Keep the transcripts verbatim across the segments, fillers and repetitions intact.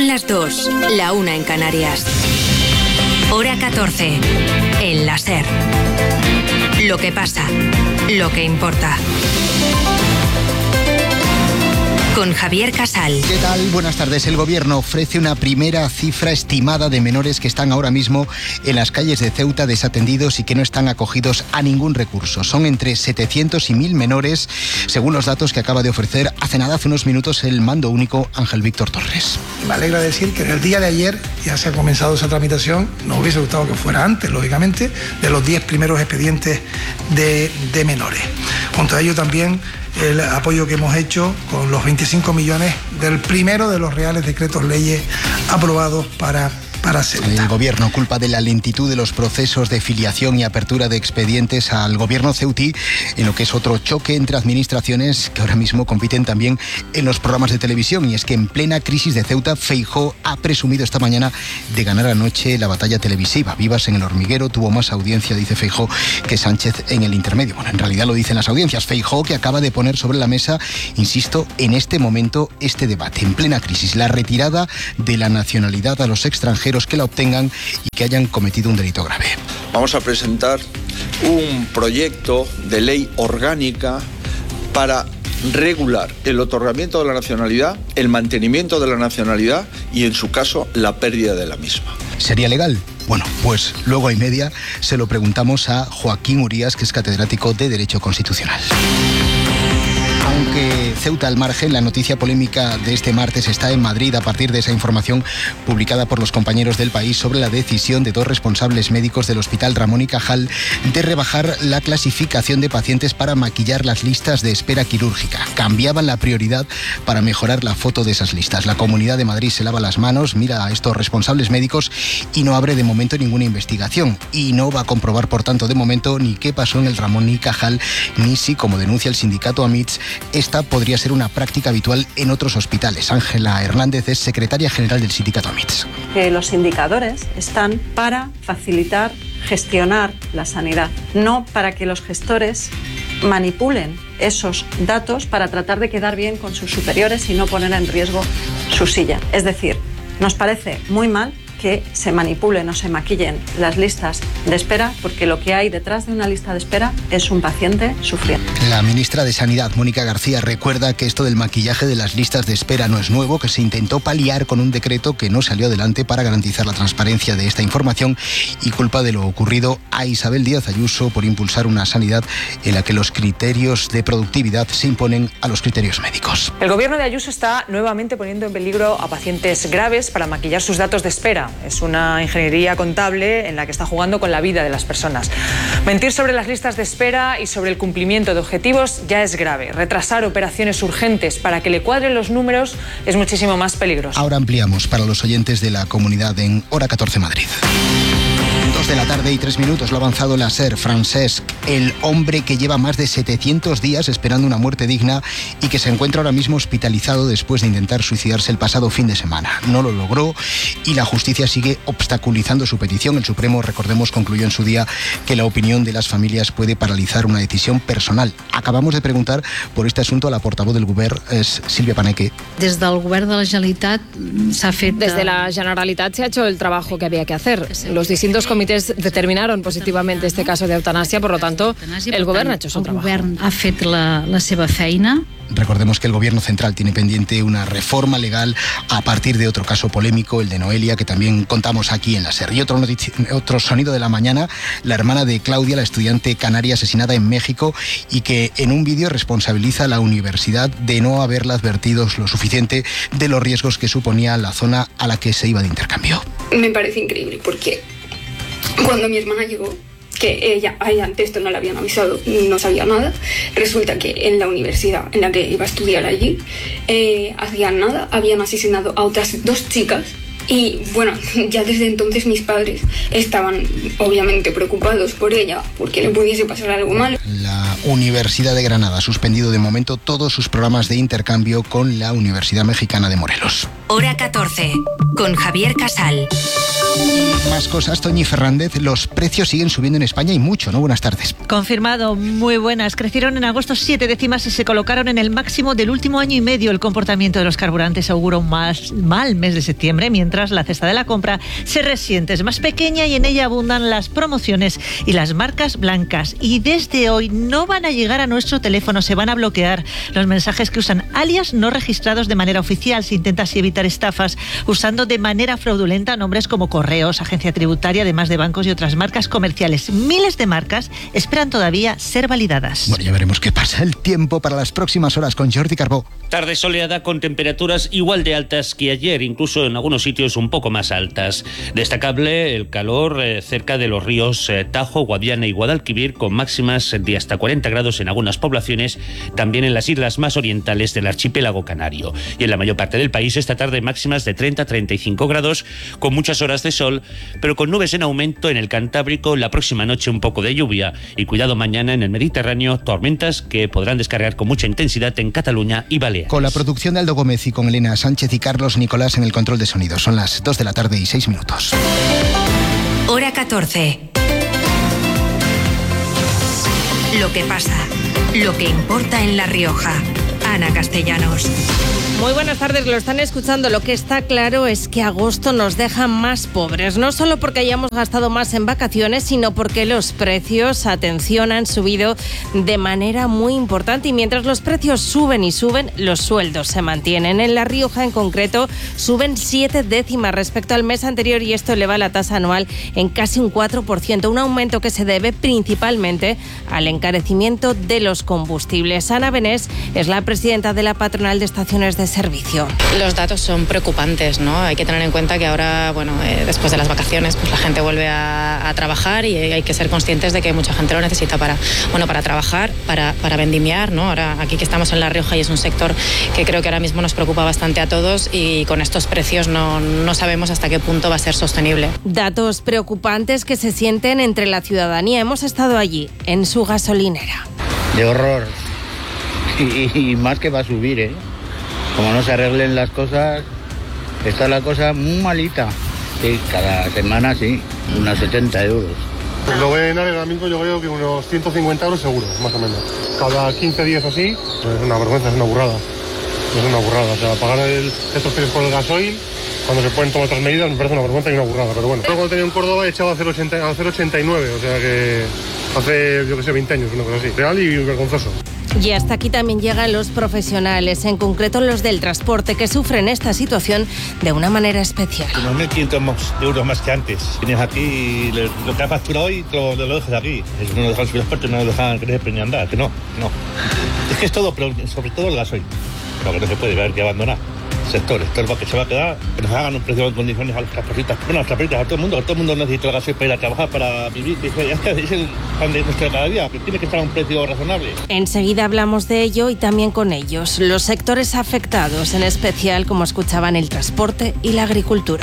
Son las dos, la una en Canarias. Hora catorce. El La SER. Lo que pasa, lo que importa. Con Javier Casal. ¿Qué tal? Buenas tardes. El Gobierno ofrece una primera cifra estimada de menores que están ahora mismo en las calles de Ceuta desatendidos y que no están acogidos a ningún recurso. Son entre setecientos y mil menores, según los datos que acaba de ofrecer hace nada, hace unos minutos, el mando único Ángel Víctor Torres. Me alegra decir que en el día de ayer ya se ha comenzado esa tramitación. Nos hubiese gustado que fuera antes, lógicamente, de los diez primeros expedientes de, de menores. Junto a ello también el apoyo que hemos hecho con los veinticinco millones del primero de los reales decretos leyes aprobados para para Ceuta. El Gobierno culpa de la lentitud de los procesos de filiación y apertura de expedientes al Gobierno ceutí, en lo que es otro choque entre administraciones que ahora mismo compiten también en los programas de televisión. Y es que en plena crisis de Ceuta, Feijóo ha presumido esta mañana de ganar anoche la batalla televisiva. Vivas en el Hormiguero tuvo más audiencia, dice Feijóo, que Sánchez en el intermedio. Bueno, en realidad lo dicen las audiencias. Feijóo, que acaba de poner sobre la mesa, insisto, en este momento este debate. En plena crisis, la retirada de la nacionalidad a los extranjeros que la obtengan y que hayan cometido un delito grave. Vamos a presentar un proyecto de ley orgánica para regular el otorgamiento de la nacionalidad, el mantenimiento de la nacionalidad y, en su caso, la pérdida de la misma. ¿Sería legal? Bueno, pues luego y media se lo preguntamos a Joaquín Urías, que es catedrático de Derecho Constitucional. Aunque Ceuta al margen, la noticia polémica de este martes está en Madrid a partir de esa información publicada por los compañeros del País sobre la decisión de dos responsables médicos del Hospital Ramón y Cajal de rebajar la clasificación de pacientes para maquillar las listas de espera quirúrgica. Cambiaban la prioridad para mejorar la foto de esas listas. La Comunidad de Madrid se lava las manos, mira a estos responsables médicos y no abre de momento ninguna investigación. Y no va a comprobar, por tanto, de momento ni qué pasó en el Ramón y Cajal, ni si, como denuncia el sindicato AMITS, esta podría ser una práctica habitual en otros hospitales. Ángela Hernández es secretaria general del sindicato AMITS. Que los indicadores están para facilitar, gestionar la sanidad, no para que los gestores manipulen esos datos para tratar de quedar bien con sus superiores y no poner en riesgo su silla. Es decir, nos parece muy mal que se manipulen o se maquillen las listas de espera, porque lo que hay detrás de una lista de espera es un paciente sufriendo. La ministra de Sanidad, Mónica García, recuerda que esto del maquillaje de las listas de espera no es nuevo, que se intentó paliar con un decreto que no salió adelante para garantizar la transparencia de esta información, y culpa de lo ocurrido a Isabel Díaz Ayuso por impulsar una sanidad en la que los criterios de productividad se imponen a los criterios médicos. El gobierno de Ayuso está nuevamente poniendo en peligro a pacientes graves para maquillar sus datos de espera. Es una ingeniería contable en la que está jugando con la vida de las personas. Mentir sobre las listas de espera y sobre el cumplimiento de objetivos ya es grave. Retrasar operaciones urgentes para que le cuadren los números es muchísimo más peligroso. Ahora ampliamos para los oyentes de la comunidad en Hora catorce Madrid. Dos de la tarde y tres minutos, lo ha avanzado la SER. Francesc, el hombre que lleva más de setecientos días esperando una muerte digna y que se encuentra ahora mismo hospitalizado después de intentar suicidarse el pasado fin de semana. No lo logró y la justicia sigue obstaculizando su petición. El Supremo, recordemos, concluyó en su día que la opinión de las familias puede paralizar una decisión personal. Acabamos de preguntar por este asunto a la portavoz del Govern, es Sílvia Paneque. Desde el Govern de la Generalitat se ha fet... Desde la Generalitat se ha hecho el trabajo que había que hacer. Los distintos comités determinaron positivamente este caso de eutanasia, por lo tanto, el Govern ha hecho su trabajo. El Govern ha fet la, la seva feina. Recordemos que el Gobierno central tiene pendiente una reforma legal a partir de otro caso polémico, el de Noelia, que también contamos aquí en la SER. Y otro, notici- otro sonido de la mañana, la hermana de Claudia, la estudiante canaria asesinada en México, y que en un vídeo responsabiliza a la universidad de no haberla advertido lo suficiente de los riesgos que suponía la zona a la que se iba de intercambio. Me parece increíble porque cuando mi hermana llegó, que ella, a ella antes esto no le habían avisado, no sabía nada. Resulta que en la universidad en la que iba a estudiar allí, eh, hacían nada, habían asesinado a otras dos chicas. Y bueno, ya desde entonces mis padres estaban obviamente preocupados por ella, porque le pudiese pasar algo malo. La Universidad de Granada ha suspendido de momento todos sus programas de intercambio con la Universidad Mexicana de Morelos. Hora catorce, con Javier Casal. Más cosas, Toñi Fernández. Los precios siguen subiendo en España y mucho, ¿no? Buenas tardes. Confirmado, muy buenas. Crecieron en agosto siete décimas y se colocaron en el máximo del último año y medio. El comportamiento de los carburantes augura un más, mal mes de septiembre, mientras la cesta de la compra se resiente. Es más pequeña y en ella abundan las promociones y las marcas blancas. Y desde hoy no van a llegar a nuestro teléfono, se van a bloquear los mensajes que usan alias no registrados de manera oficial. Se intenta así evitar estafas usando de manera fraudulenta nombres como Correos, Agencia Tributaria, además de bancos y otras marcas comerciales. Miles de marcas esperan todavía ser validadas. Bueno, ya veremos qué pasa. El tiempo para las próximas horas con Jordi Carbó. Tarde soleada con temperaturas igual de altas que ayer, incluso en algunos sitios un poco más altas. Destacable el calor eh, cerca de los ríos eh, Tajo, Guadiana y Guadalquivir, con máximas de hasta cuarenta grados en algunas poblaciones, también en las islas más orientales del archipiélago canario. Y en la mayor parte del país esta tarde máximas de treinta a treinta y cinco grados, con muchas horas de sol, pero con nubes en aumento en el Cantábrico. La próxima noche un poco de lluvia y cuidado mañana en el Mediterráneo, tormentas que podrán descargar con mucha intensidad en Cataluña y Baleares. Con la producción de Aldo Gómez y con Elena Sánchez y Carlos Nicolás en el control de sonido. Son las dos de la tarde y seis minutos. Hora catorce. Lo que pasa, lo que importa en La Rioja. Ana Castellanos. Muy buenas tardes, lo están escuchando. Lo que está claro es que agosto nos deja más pobres, no solo porque hayamos gastado más en vacaciones, sino porque los precios, atención, han subido de manera muy importante. Y mientras los precios suben y suben, los sueldos se mantienen. En La Rioja, en concreto, suben siete décimas respecto al mes anterior y esto eleva la tasa anual en casi un cuatro por ciento, un aumento que se debe principalmente al encarecimiento de los combustibles. Ana Benés es la presidenta de la patronal de estaciones de servicio. Los datos son preocupantes, ¿no? Hay que tener en cuenta que ahora, bueno, eh, después de las vacaciones, pues la gente vuelve a, a trabajar y hay que ser conscientes de que mucha gente lo necesita para, bueno, para trabajar, para, para vendimiar, ¿no? Ahora aquí que estamos en La Rioja y es un sector que creo que ahora mismo nos preocupa bastante a todos y con estos precios no, no sabemos hasta qué punto va a ser sostenible. Datos preocupantes que se sienten entre la ciudadanía. Hemos estado allí, en su gasolinera. De horror. Y, y más que va a subir, ¿eh? Como no se arreglen las cosas, está la cosa muy malita. Sí, cada semana sí, unos setenta euros. Lo voy a llenar ahora mismo, yo creo que unos ciento cincuenta euros seguro, más o menos. Cada quince días así, pues es una vergüenza, es una burrada. Es una burrada, o sea, pagar el, estos precios por el gasoil, cuando se pueden tomar otras medidas, me parece una vergüenza y una burrada, pero bueno. Yo cuando tenía en Córdoba he echado a cero coma ochenta y nueve, o sea que hace, yo que sé, veinte años, una cosa así. Real y vergonzoso. Y hasta aquí también llegan los profesionales, en concreto los del transporte, que sufren esta situación de una manera especial. Unos mil quinientos euros más que antes. Vienes aquí y lo que has facturado hoy te lo, lo dejas aquí. No lo dejan subir los puertos, no lo dejan crecer ni andar, que no, no. Es que es todo, pero sobre todo el gasoil. Lo que no se puede, haber que abandonar. Sector, esto que se va a quedar, que nos hagan un precio en condiciones a los transportistas, bueno, a los transportistas, a todo el mundo, a todo el mundo necesita el gasoil para ir a trabajar, para vivir, es que es el pan de nuestra cada día, que tiene que estar a un precio razonable. Enseguida hablamos de ello y también con ellos, los sectores afectados, en especial, como escuchaban, el transporte y la agricultura.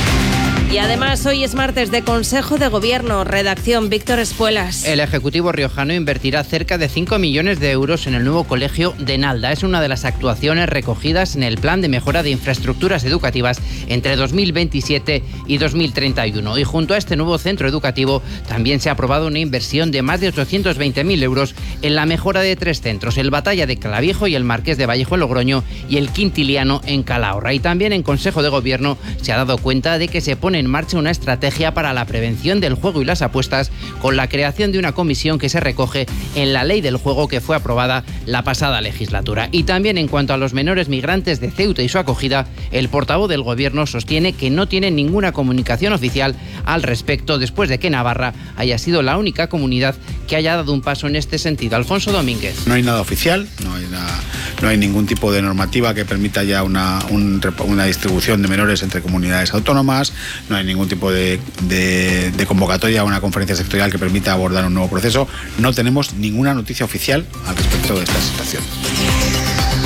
Y además hoy es martes de Consejo de Gobierno. Redacción, Víctor Espuelas. El Ejecutivo riojano invertirá cerca de cinco millones de euros en el nuevo colegio de Nalda. Es una de las actuaciones recogidas en el Plan de Mejora de Infraestructuras Educativas entre dos mil veintisiete y dos mil treinta y uno. Y junto a este nuevo centro educativo también se ha aprobado una inversión de más de ochocientos veinte mil euros en la mejora de tres centros, el Batalla de Calaviejo y el Marqués de Vallejo en Logroño y el Quintiliano en Calahorra. Y también en Consejo de Gobierno se ha dado cuenta de que se pone en marcha una estrategia para la prevención del juego y las apuestas con la creación de una comisión que se recoge en la Ley del Juego que fue aprobada la pasada legislatura. Y también en cuanto a los menores migrantes de Ceuta y su acogida, el portavoz del Gobierno sostiene que no tiene ninguna comunicación oficial al respecto después de que Navarra haya sido la única comunidad que haya dado un paso en este sentido. Alfonso Domínguez. No hay nada oficial, no hay, nada, no hay ningún tipo de normativa que permita ya una, un, una distribución de menores entre comunidades autónomas, no hay ningún tipo de, de, de convocatoria a una conferencia sectorial que permita abordar un nuevo proceso. No tenemos ninguna noticia oficial al respecto de esta situación.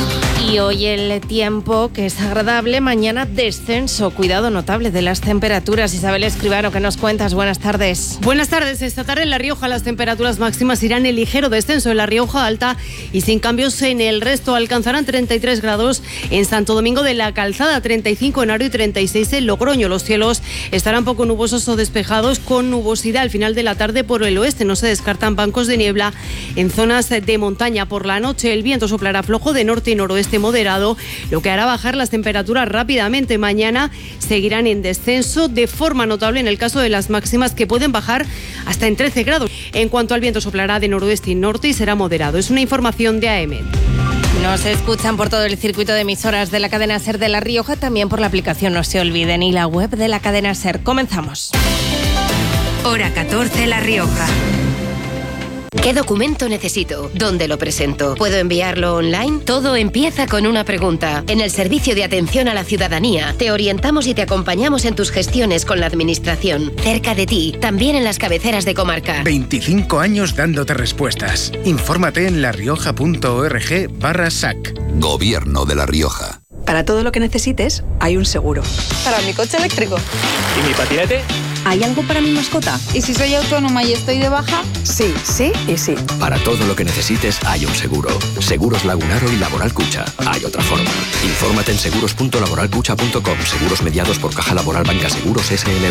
Y hoy el tiempo, que es agradable, mañana descenso, cuidado notable de las temperaturas. Isabel Escribano, ¿qué nos cuentas? Buenas tardes. Buenas tardes. Esta tarde en La Rioja las temperaturas máximas irán en ligero descenso en La Rioja Alta y sin cambios en el resto. Alcanzarán treinta y tres grados en Santo Domingo de la Calzada, treinta y cinco en Haro y treinta y seis en Logroño. Los cielos estarán poco nubosos o despejados con nubosidad al final de la tarde por el oeste. No se descartan bancos de niebla en zonas de montaña. Por la noche el viento soplará flojo de norte y noroeste moderado, lo que hará bajar las temperaturas rápidamente. Mañana seguirán en descenso de forma notable en el caso de las máximas, que pueden bajar hasta en trece grados. En cuanto al viento, soplará de noroeste y norte y será moderado. Es una información de A E M E D. Nos escuchan por todo el circuito de emisoras de la cadena SER de La Rioja, también por la aplicación No Se Olviden y la web de la cadena SER. Comenzamos. Hora catorce, La Rioja. ¿Qué documento necesito? ¿Dónde lo presento? ¿Puedo enviarlo online? Todo empieza con una pregunta. En el Servicio de Atención a la Ciudadanía te orientamos y te acompañamos en tus gestiones con la Administración. Cerca de ti, también en las cabeceras de comarca. veinticinco años dándote respuestas. Infórmate en larioja.org barra SAC. Gobierno de La Rioja. Para todo lo que necesites, hay un seguro. Para mi coche eléctrico. ¿Y mi patinete? ¿Hay algo para mi mascota? ¿Y si soy autónoma y estoy de baja? Sí, sí y sí. Para todo lo que necesites hay un seguro. Seguros Lagunaro y Laboral Cucha. Hay otra forma. Infórmate en seguros punto laboral cucha punto com. Seguros mediados por Caja Laboral Banca Seguros S L U.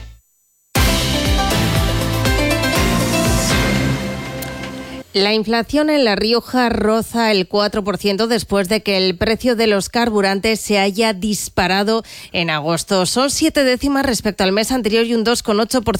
La inflación en La Rioja roza el cuatro por ciento después de que el precio de los carburantes se haya disparado en agosto. Son siete décimas respecto al mes anterior y un dos coma ocho por ciento